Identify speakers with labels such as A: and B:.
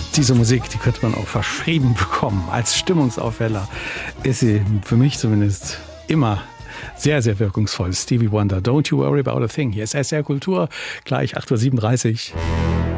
A: Diese Musik, die könnte man auch verschrieben bekommen. Als Stimmungsaufheller ist sie für mich zumindest immer sehr, sehr wirkungsvoll. Stevie Wonder, Don't You Worry About a Thing. Hier ist SR Kultur, gleich 8.37 Uhr.